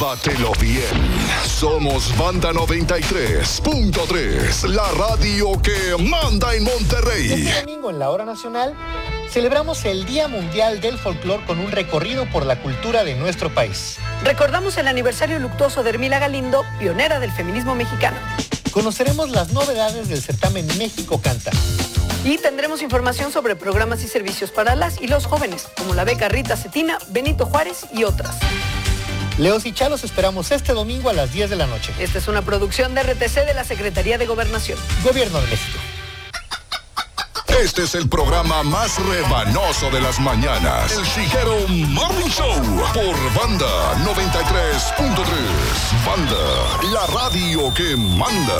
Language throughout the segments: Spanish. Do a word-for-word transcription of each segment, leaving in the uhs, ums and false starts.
Pátelo bien. Somos Banda noventa y tres punto tres, la radio que manda en Monterrey. Este domingo en la Hora Nacional celebramos el Día Mundial del Folclor con un recorrido por la cultura de nuestro país. Recordamos el aniversario luctuoso de Hermila Galindo, pionera del feminismo mexicano. Conoceremos las novedades del certamen México Canta. Y tendremos información sobre programas y servicios para las y los jóvenes, como la beca Rita Cetina, Benito Juárez y otras. Leos y Chalos esperamos este domingo a las diez de la noche. Esta es una producción de R T C de la Secretaría de Gobernación. Gobierno de México. Este es el programa más rebanoso de las mañanas. El Chijero Morning Show por Banda noventa y tres punto tres. Banda, la radio que manda.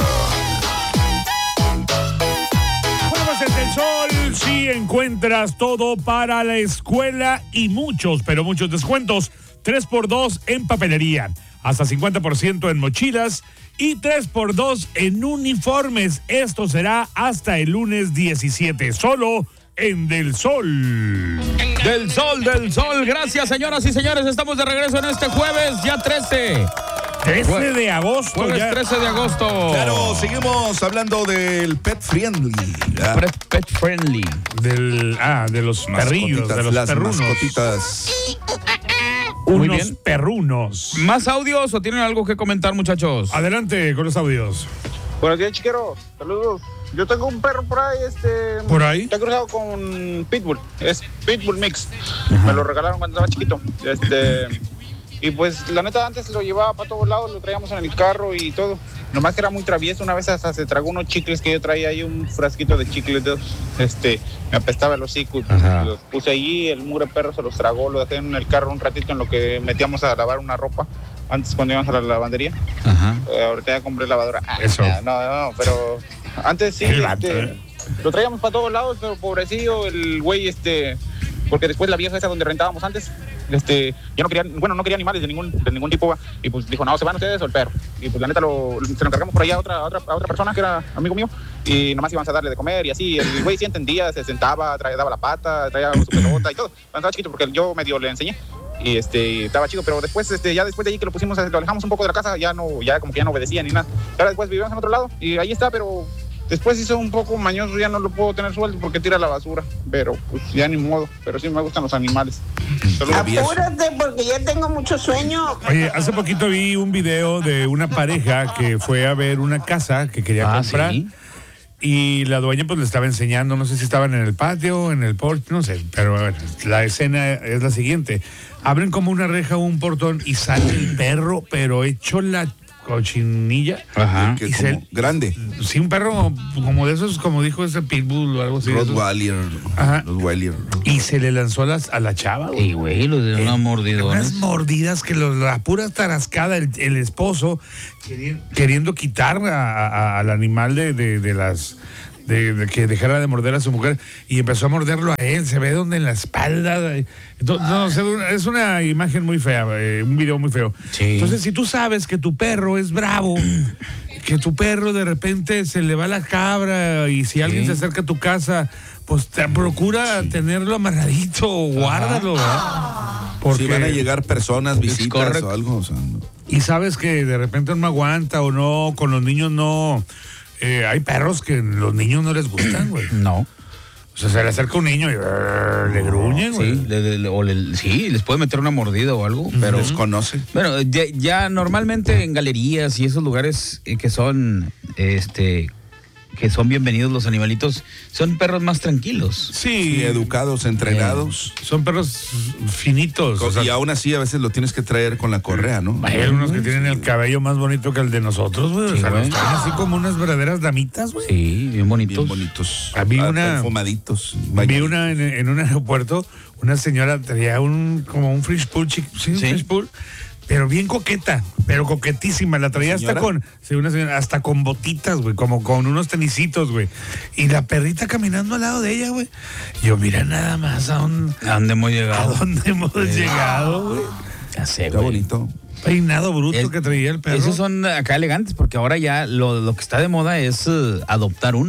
Bueno, pues en El Sol sí encuentras todo para la escuela y muchos, pero muchos descuentos. tres por dos en papelería, hasta cincuenta por ciento en mochilas y tres por dos en uniformes. Esto será hasta el lunes diecisiete, solo en Del Sol. Del Sol, del Sol. Gracias, señoras y señores. Estamos de regreso en este jueves, ya trece. trece de agosto. Jueves ya. trece de agosto. Claro, seguimos hablando del pet friendly. ¿verdad? Pet, pet friendly. Del, ah, de los perrillos, de los las perrunos. mascotitas. Muy Unos bien. perrunos. ¿Más audios o tienen algo que comentar, muchachos? Adelante con los audios. Buenos días, chiquero. Saludos. Yo tengo un perro por ahí, este... ¿Por ahí? Está cruzado con Pitbull. Es Pitbull Mix. Me lo regalaron cuando estaba chiquito. Este... Y pues, la neta, antes lo llevaba para todos lados, lo traíamos en el carro y todo. Nomás que era muy travieso. Una vez hasta se tragó unos chicles que yo traía ahí, un frasquito de chicles de esos. Este, me apestaba el hocico. Ajá. Los puse allí, el mugre perro se los tragó, lo dejé en el carro un ratito en lo que metíamos a lavar una ropa. Antes cuando íbamos a la lavandería. Ajá. Eh, ahorita ya compré lavadora. Ah, Eso. No, no, pero antes sí, El vato, este, eh. lo traíamos para todos lados, pero pobrecillo el güey, este, porque después la vieja esa donde rentábamos antes, este, yo no quería, bueno, no quería animales de ningún, de ningún tipo, y pues dijo, no, se van ustedes o el perro, y pues la neta lo, se lo encargamos por allá a otra, a otra, a otra persona que era amigo mío, y nomás íbamos a darle de comer, y así, el güey sí entendía, se sentaba, traía, daba la pata, traía su pelota y todo, cuando estaba chiquito, porque yo medio le enseñé, y este, estaba chido, pero después, este, ya después de ahí que lo pusimos, lo alejamos un poco de la casa, ya no, ya como que ya no obedecía ni nada, ahora después vivíamos en otro lado, y ahí está, pero después hizo un poco mañoso, ya no lo puedo tener suelto porque tira la basura, pero pues ya ni modo, pero sí me gustan los animales. Apúrate porque ya tengo mucho sueño. Oye, hace poquito vi un video de una pareja que fue a ver una casa que quería Ah, comprar. ¿sí? Y la dueña pues le estaba enseñando, no sé si estaban en el patio, en el porche, no sé, pero bueno, la escena es la siguiente. Abren como una reja o un portón y sale el perro, pero hecho la cochinilla. Ajá. Que Y como se- grande. Sí, un perro como de esos, como dijo ese pitbull o algo así. Rottweiler. Ajá. Rottweiler. Y se le lanzó a, las, a la chava, güey. Y güey, los de una mordidona. Unas mordidas que los, la pura tarascada, el, el esposo queri- queriendo quitar a- a- al animal de, de, de las... De, de que dejara de morder a su mujer y empezó a morderlo a él, se ve donde en la espalda, eh, no, no, se ve una- es una imagen muy fea, eh, un video muy feo. Sí. Entonces, si tú sabes que tu perro es bravo, que tu perro de repente se le va la cabra y si alguien Sí. se acerca a tu casa, pues te procura tenerlo amarradito o guárdalo, ¿verdad? Porque Si van a llegar personas, visitas correcto. o algo. O sea, no. y sabes que de repente no aguanta o no, con los niños no. Eh, hay perros que los niños no les gustan, güey. No. O sea, se le acerca un niño y brrr, le gruñen, güey. Sí, le- le- o le- sí, les puede meter una mordida o algo, pero... Desconoce. Bueno, ya, ya normalmente en galerías y esos lugares eh, que son, este, que son bienvenidos los animalitos, son perros más tranquilos. Sí, Sí, educados, entrenados. son perros finitos. O sea, Y aún así a veces lo tienes que traer con la correa, ¿no? hay algunos que tienen el cabello más bonito que el de nosotros, güey. O Sí, sea, güey. los traen así como unas verdaderas damitas, güey. Sí, bien bonitos. Bien bonitos. A mí Ah, una- perfumaditos. Vi una en, en un aeropuerto, una señora traía un como un French pool, chic- sí, un Sí. French pool, pero bien coqueta, pero coquetísima. La traía hasta ¿Señora? con, sí, una señora, hasta con botitas, güey, como con unos tenisitos, güey. Y la perrita caminando al lado de ella, güey. Yo, mira nada más a, un- ¿A dónde hemos a llegado? dónde hemos llegado, güey. Ya sé, Está güey. bonito. Peinado bruto Es- que traía el perro. Esos son acá elegantes porque ahora ya lo, lo que está de moda es eh, adoptar uno.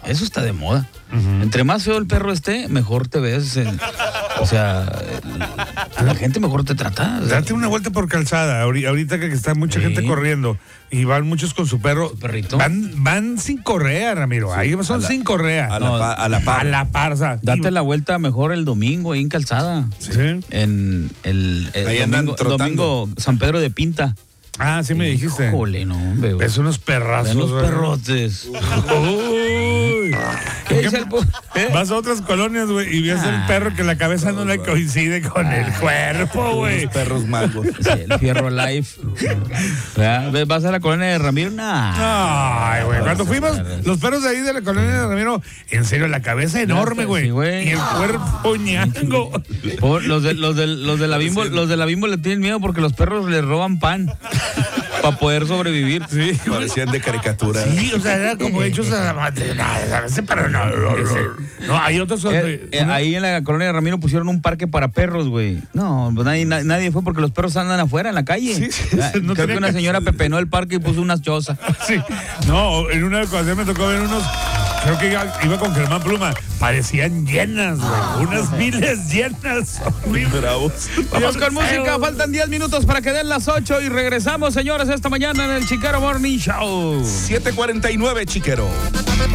Eso está de moda. Uh-huh. Entre más feo el perro esté, mejor te ves. En, o sea, el, la gente mejor te trata. O sea, date una vuelta por Calzada, ahorita que está mucha sí. gente corriendo y van muchos con su perro. ¿Su perrito? Van, van sin correa, Ramiro. Sí, ahí son la, sin correa. A la, no, a la par. A la parza. Date y, la vuelta mejor el domingo ahí en Calzada. Sí. En el, el ahí domingo, domingo San Pedro de Pinta. Ah, sí me dijiste. Híjole, no, hombre. Es unos perrazos. Ven los perrotes. Uy. ¿Qué es el ¿Eh? Vas a otras colonias, güey, y ves ah. el perro que la cabeza no le coincide con ah. el cuerpo, güey. Los perros magos. Sí, el Fierro Life. ¿Vas a la colonia de Ramiro? Nah. Ay, güey. Cuando fuimos, los perros de ahí de la colonia de Ramiro, en serio, la cabeza enorme, güey. Sí, y el cuerpo ñango. Por, los, de, los, de, los de la Bimbo, los de la Bimbo le tienen miedo porque los perros les roban pan. Para poder sobrevivir. Sí, parecían de caricatura. Sí, o sea, era como hechos a la madre. Pero no, no, no. No, hay otros. Eh, eh, ahí en la colonia de Ramiro pusieron un parque para perros, güey. No, pues nadie, nadie fue porque los perros andan afuera en la calle. Sí, sí, ah, no creo que una señora pepenó el parque y puso unas chozas. Sí. No, en una ocasión me tocó ver unos. Creo que iba, iba con Germán Pluma. Parecían llenas, güey. Unas miles llenas. Muy bravos. Vamos con música. Faltan diez minutos para que den las ocho y regresamos, señores, esta mañana en el Chiquero Morning Show. siete cuarenta y nueve, Chiquero.